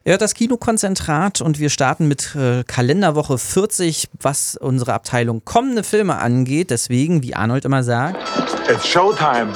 Ja, das Kinokonzentrat und wir starten mit Kalenderwoche 40, was unsere Abteilung kommende Filme angeht. Deswegen, wie Arnold immer sagt, It's Showtime.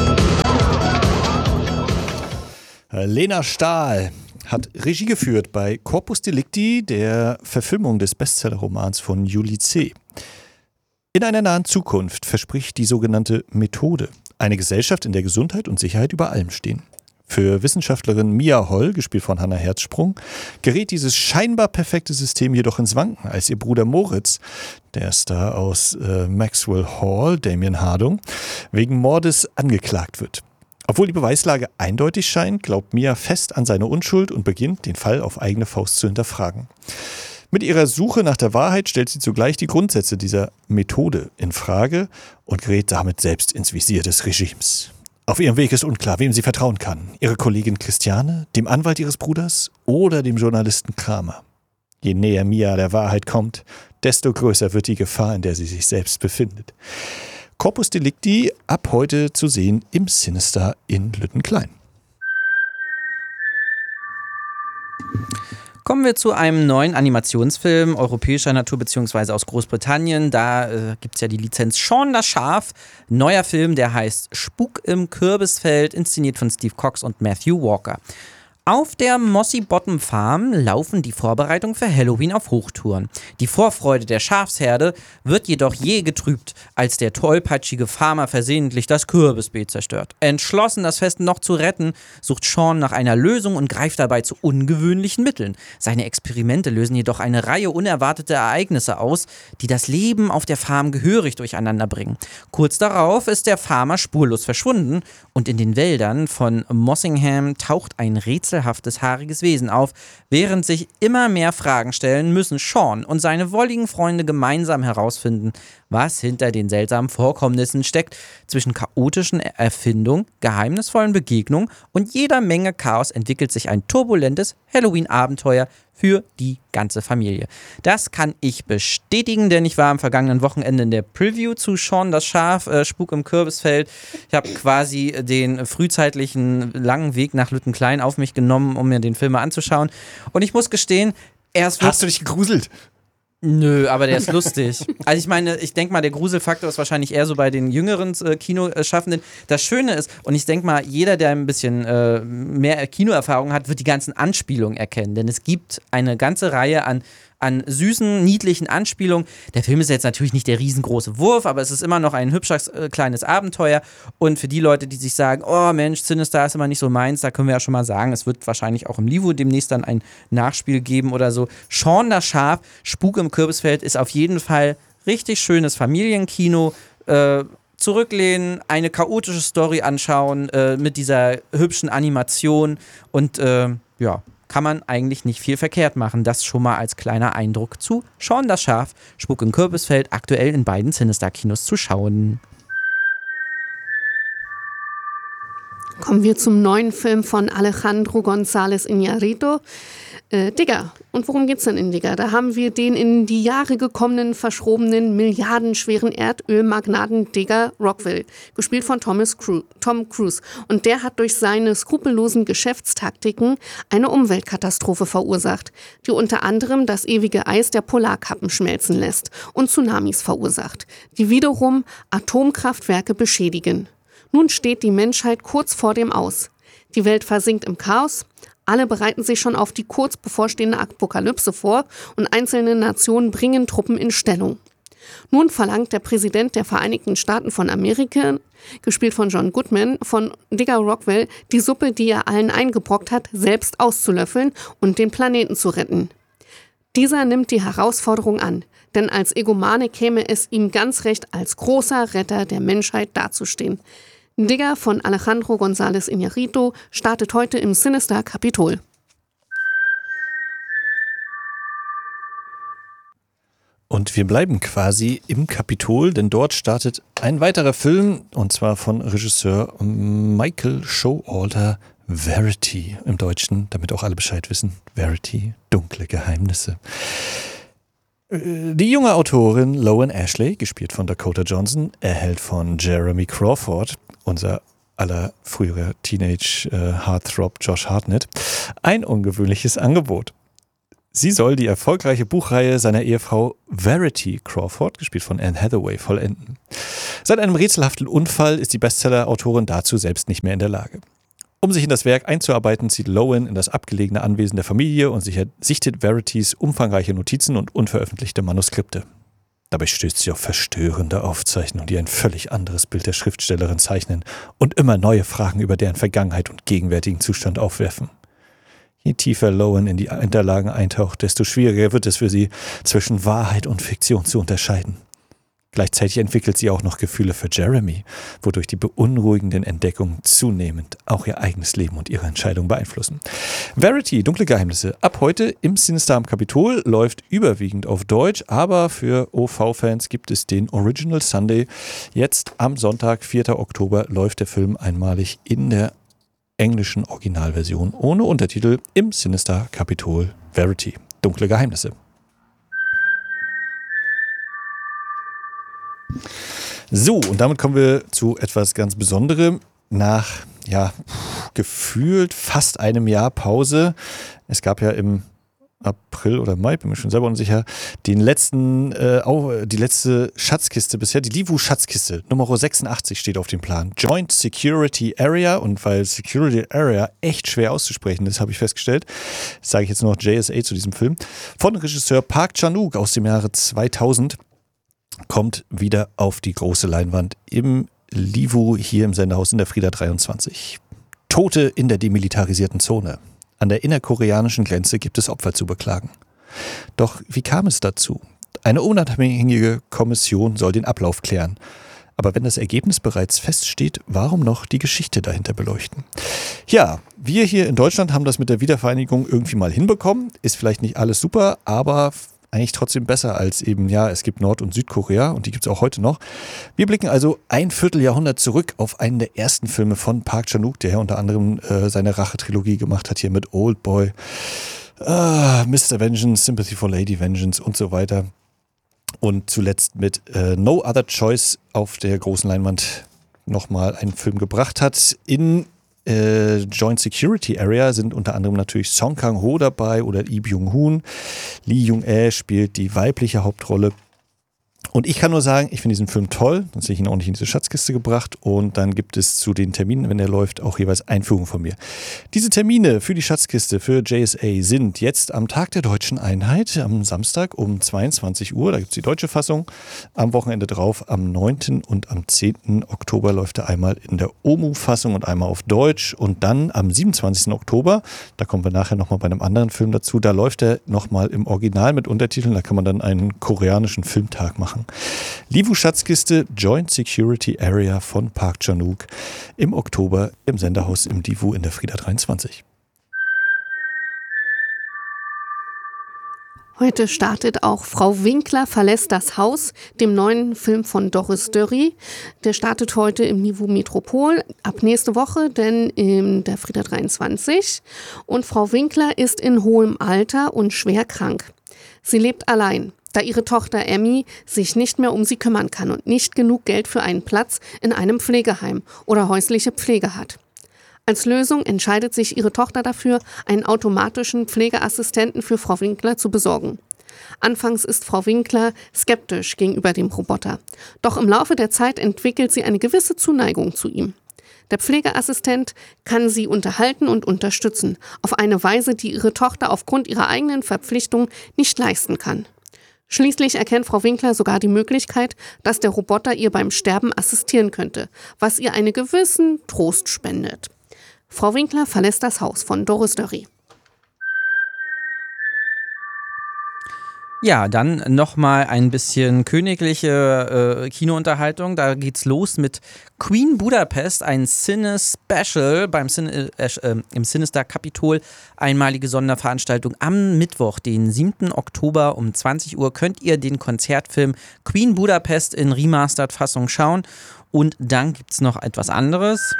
Lena Stahl hat Regie geführt bei Corpus Delicti, der Verfilmung des Bestsellerromans von Julie C. In einer nahen Zukunft verspricht die sogenannte Methode eine Gesellschaft, in der Gesundheit und Sicherheit über allem stehen. Für Wissenschaftlerin Mia Holl, gespielt von Hannah Herzsprung, gerät dieses scheinbar perfekte System jedoch ins Wanken, als ihr Bruder Moritz, der Star aus Maxwell Hall, Damien Hardung, wegen Mordes angeklagt wird. Obwohl die Beweislage eindeutig scheint, glaubt Mia fest an seine Unschuld und beginnt, den Fall auf eigene Faust zu hinterfragen. Mit ihrer Suche nach der Wahrheit stellt sie zugleich die Grundsätze dieser Methode in Frage und gerät damit selbst ins Visier des Regimes. Auf ihrem Weg ist unklar, wem sie vertrauen kann. Ihre Kollegin Christiane, dem Anwalt ihres Bruders oder dem Journalisten Kramer. Je näher Mia der Wahrheit kommt, desto größer wird die Gefahr, in der sie sich selbst befindet. Corpus Delicti ab heute zu sehen im Cinestar in Lüttenklein. Kommen wir zu einem neuen Animationsfilm europäischer Natur bzw. aus Großbritannien. Da gibt es ja die Lizenz Shaun das Schaf. Neuer Film, der heißt Spuk im Kürbisfeld, inszeniert von Steve Cox und Matthew Walker. Auf der Mossy Bottom Farm laufen die Vorbereitungen für Halloween auf Hochtouren. Die Vorfreude der Schafsherde wird jedoch jäh getrübt, als der tollpatschige Farmer versehentlich das Kürbisbeet zerstört. Entschlossen, das Fest noch zu retten, sucht Shaun nach einer Lösung und greift dabei zu ungewöhnlichen Mitteln. Seine Experimente lösen jedoch eine Reihe unerwarteter Ereignisse aus, die das Leben auf der Farm gehörig durcheinander bringen. Kurz darauf ist der Farmer spurlos verschwunden und in den Wäldern von Mossingham taucht ein rätselhaftes haariges Wesen auf. Während sich immer mehr Fragen stellen, müssen Shaun und seine wolligen Freunde gemeinsam herausfinden, was hinter den seltsamen Vorkommnissen steckt. Zwischen chaotischen Erfindungen, geheimnisvollen Begegnungen und jeder Menge Chaos entwickelt sich ein turbulentes Halloween-Abenteuer für die ganze Familie. Das kann ich bestätigen, denn ich war am vergangenen Wochenende in der Preview zu Shaun das Schaf, Spuk im Kürbisfeld. Ich habe quasi den frühzeitlichen langen Weg nach Lüttenklein auf mich genommen, um mir den Film mal anzuschauen. Und ich muss gestehen, Hast du dich gegruselt? Nö, aber der ist lustig. Also ich meine, ich denke mal, der Gruselfaktor ist wahrscheinlich eher so bei den jüngeren Kinoschaffenden. Das Schöne ist, und ich denke mal, jeder, der ein bisschen mehr Kinoerfahrung hat, wird die ganzen Anspielungen erkennen. Denn es gibt eine ganze Reihe an süßen, niedlichen Anspielungen. Der Film ist jetzt natürlich nicht der riesengroße Wurf, aber es ist immer noch ein hübsches kleines Abenteuer. Und für die Leute, die sich sagen, oh Mensch, Cinestar ist immer nicht so meins, da können wir ja schon mal sagen, es wird wahrscheinlich auch im Livo demnächst dann ein Nachspiel geben oder so. Shaun das Schaf, Spuk im Kürbisfeld ist auf jeden Fall richtig schönes Familienkino. Zurücklehnen, eine chaotische Story anschauen mit dieser hübschen Animation und ja, kann man eigentlich nicht viel verkehrt machen. Das schon mal als kleiner Eindruck zu Shaun das Schaf, Spuk im Kürbisfeld, aktuell in beiden Cinestar-Kinos zu schauen. Kommen wir zum neuen Film von Alejandro González Iñárritu. Digger. Und worum geht's denn in Digger? Da haben wir den in die Jahre gekommenen, verschrobenen, milliardenschweren Erdölmagnaten Digger Rockwell, gespielt von Tom Cruise. Und der hat durch seine skrupellosen Geschäftstaktiken eine Umweltkatastrophe verursacht, die unter anderem das ewige Eis der Polarkappen schmelzen lässt und Tsunamis verursacht, die wiederum Atomkraftwerke beschädigen. Nun steht die Menschheit kurz vor dem Aus. Die Welt versinkt im Chaos. Alle bereiten sich schon auf die kurz bevorstehende Apokalypse vor und einzelne Nationen bringen Truppen in Stellung. Nun verlangt der Präsident der Vereinigten Staaten von Amerika, gespielt von John Goodman, von Digger Rockwell, die Suppe, die er allen eingebrockt hat, selbst auszulöffeln und den Planeten zu retten. Dieser nimmt die Herausforderung an, denn als Egomane käme es ihm ganz recht, als großer Retter der Menschheit dazustehen. Digger von Alejandro González Iñárritu startet heute im Cinestar Capitol. Und wir bleiben quasi im Kapitol, denn dort startet ein weiterer Film, und zwar von Regisseur Michael Showalter, Verity im Deutschen, damit auch alle Bescheid wissen. Verity, dunkle Geheimnisse. Die junge Autorin Lowen Ashley, gespielt von Dakota Johnson, erhält von Jeremy Crawford, unser aller früherer Teenage-Heartthrob Josh Hartnett, ein ungewöhnliches Angebot. Sie soll die erfolgreiche Buchreihe seiner Ehefrau Verity Crawford, gespielt von Anne Hathaway, vollenden. Seit einem rätselhaften Unfall ist die Bestseller-Autorin dazu selbst nicht mehr in der Lage. Um sich in das Werk einzuarbeiten, zieht Lowen in das abgelegene Anwesen der Familie und sichtet Verities umfangreiche Notizen und unveröffentlichte Manuskripte. Dabei stößt sie auf verstörende Aufzeichnungen, die ein völlig anderes Bild der Schriftstellerin zeichnen und immer neue Fragen über deren Vergangenheit und gegenwärtigen Zustand aufwerfen. Je tiefer Lowen in die Unterlagen eintaucht, desto schwieriger wird es für sie, zwischen Wahrheit und Fiktion zu unterscheiden. Gleichzeitig entwickelt sie auch noch Gefühle für Jeremy, wodurch die beunruhigenden Entdeckungen zunehmend auch ihr eigenes Leben und ihre Entscheidung beeinflussen. Verity, Dunkle Geheimnisse, ab heute im Cinestar am Kapitol, läuft überwiegend auf Deutsch, aber für OV-Fans gibt es den Original Sunday. Jetzt am Sonntag, 4. Oktober, läuft der Film einmalig in der englischen Originalversion ohne Untertitel im Cinestar Kapitol. Verity, Dunkle Geheimnisse. So, und damit kommen wir zu etwas ganz Besonderem. Nach, gefühlt fast einem Jahr Pause. Es gab ja im April oder Mai, bin mir schon selber unsicher, die letzte Schatzkiste bisher, die Livu-Schatzkiste, Nummer 86 steht auf dem Plan. Joint Security Area, und weil Security Area echt schwer auszusprechen ist, habe ich festgestellt, sage ich jetzt noch JSA zu diesem Film, von Regisseur Park Chan-wook aus dem Jahre 2000, kommt wieder auf die große Leinwand im Livu hier im Sendehaus in der Frieda 23. Tote in der demilitarisierten Zone. An der innerkoreanischen Grenze gibt es Opfer zu beklagen. Doch wie kam es dazu? Eine unabhängige Kommission soll den Ablauf klären. Aber wenn das Ergebnis bereits feststeht, warum noch die Geschichte dahinter beleuchten? Ja, wir hier in Deutschland haben das mit der Wiedervereinigung irgendwie mal hinbekommen. Ist vielleicht nicht alles super, aber eigentlich trotzdem besser als eben, es gibt Nord- und Südkorea und die gibt es auch heute noch. Wir blicken also ein Vierteljahrhundert zurück auf einen der ersten Filme von Park Chan-wook, der ja unter anderem seine Rache-Trilogie gemacht hat, hier mit Oldboy, Mr. Vengeance, Sympathy for Lady Vengeance und so weiter. Und zuletzt mit No Other Choice auf der großen Leinwand nochmal einen Film gebracht hat. In Joint Security Area sind unter anderem natürlich Song Kang-ho dabei oder Lee Byung-hun. Lee Jung-ae spielt die weibliche Hauptrolle. Und ich kann nur sagen, ich finde diesen Film toll, sonst hätte ich ihn auch nicht in diese Schatzkiste gebracht. Und dann gibt es zu den Terminen, wenn der läuft, auch jeweils Einführungen von mir. Diese Termine für die Schatzkiste, für JSA, sind jetzt am Tag der Deutschen Einheit, am Samstag um 22 Uhr, da gibt es die deutsche Fassung. Am Wochenende drauf, am 9. und am 10. Oktober läuft er einmal in der OMU-Fassung und einmal auf Deutsch. Und dann am 27. Oktober, da kommen wir nachher nochmal bei einem anderen Film dazu, da läuft er nochmal im Original mit Untertiteln, da kann man dann einen koreanischen Filmtag machen. Livu-Schatzkiste Joint Security Area von Park Chan-wook im Oktober im Senderhaus im Livu in der Frieda 23. Heute startet auch Frau Winkler verlässt das Haus, dem neuen Film von Doris Dörri. Der startet heute im Livu Metropol, ab nächste Woche denn in der Frieda 23. Und Frau Winkler ist in hohem Alter und schwer krank. Sie lebt allein, da ihre Tochter Emmy sich nicht mehr um sie kümmern kann und nicht genug Geld für einen Platz in einem Pflegeheim oder häusliche Pflege hat. Als Lösung entscheidet sich ihre Tochter dafür, einen automatischen Pflegeassistenten für Frau Winkler zu besorgen. Anfangs ist Frau Winkler skeptisch gegenüber dem Roboter. Doch im Laufe der Zeit entwickelt sie eine gewisse Zuneigung zu ihm. Der Pflegeassistent kann sie unterhalten und unterstützen, auf eine Weise, die ihre Tochter aufgrund ihrer eigenen Verpflichtung nicht leisten kann. Schließlich erkennt Frau Winkler sogar die Möglichkeit, dass der Roboter ihr beim Sterben assistieren könnte, was ihr einen gewissen Trost spendet. Frau Winkler verlässt das Haus von Doris Dörri. Ja, dann nochmal ein bisschen königliche Kinounterhaltung. Da geht's los mit Queen Budapest, ein Cine-Special im Cinestar Kapitol. Einmalige Sonderveranstaltung am Mittwoch, den 7. Oktober um 20 Uhr könnt ihr den Konzertfilm Queen Budapest in Remastered-Fassung schauen. Und dann gibt's noch etwas anderes.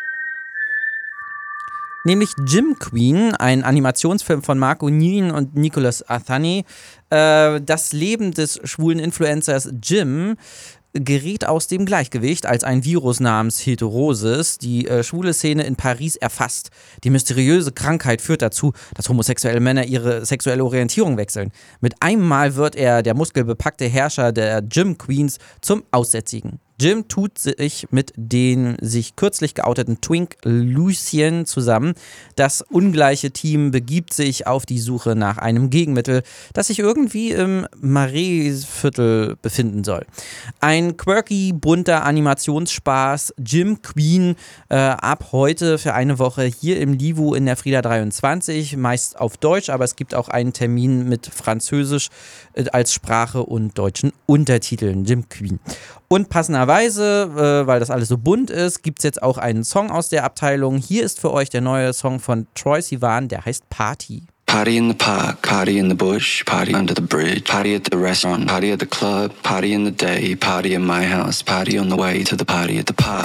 Nämlich Gym Queen, ein Animationsfilm von Mark O'Neill und Nicholas Athani. Das Leben des schwulen Influencers Jim gerät aus dem Gleichgewicht, als ein Virus namens Heterosis die schwule Szene in Paris erfasst. Die mysteriöse Krankheit führt dazu, dass homosexuelle Männer ihre sexuelle Orientierung wechseln. Mit einem Mal wird er, der muskelbepackte Herrscher der Gym Queens, zum Aussätzigen. Jim tut sich mit den sich kürzlich geouteten Twink Lucien zusammen. Das ungleiche Team begibt sich auf die Suche nach einem Gegenmittel, das sich irgendwie im Marais-Viertel befinden soll. Ein quirky, bunter Animationsspaß, Gym Queen, ab heute für eine Woche hier im Livu in der Frida 23, meist auf Deutsch, aber es gibt auch einen Termin mit Französisch als Sprache und deutschen Untertiteln, Gym Queen. Und passenderweise, weil das alles so bunt ist, gibt es jetzt auch einen Song aus der Abteilung. Hier ist für euch der neue Song von Troye Sivan, der heißt Party. Party in the park, party in the bush, party under the bridge, party at the restaurant, party at the club, party in the day, party in my house, party on the way to the party at the park.